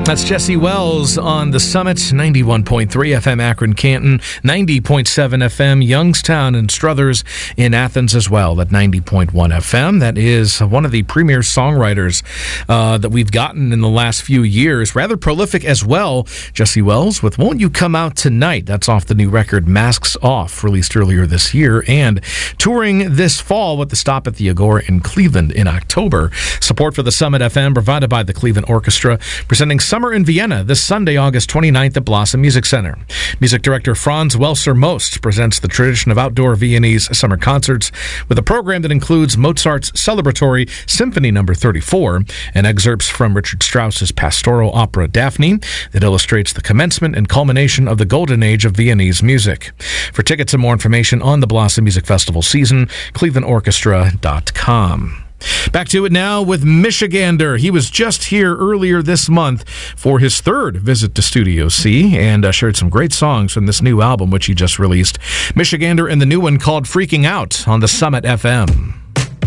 That's Jesse Wells on the Summit, 91.3 FM Akron, Canton, 90.7 FM Youngstown and Struthers in Athens as well at 90.1 FM. That is one of the premier songwriters that we've gotten in the last few years. Rather prolific as well, Jesse Wells with Won't You Come Out Tonight? That's off the new record Masks Off, released earlier this year, and touring this fall with the stop at the Agora in Cleveland in October. Support for the Summit FM provided by the Cleveland Orchestra, presenting Summer in Vienna this Sunday, August 29th at Blossom Music Center. Music director Franz Welser Most presents the tradition of outdoor Viennese summer concerts with a program that includes Mozart's celebratory Symphony No. 34 and excerpts from Richard Strauss's pastoral opera Daphne that illustrates the commencement and culmination of the golden age of Viennese music. For tickets and more information on the Blossom Music Festival season, clevelandorchestra.com. Back to it now with Michigander. He was just here earlier this month for his third visit to Studio C and shared some great songs from this new album, which he just released. Michigander and the new one called Freaking Out on the Summit FM.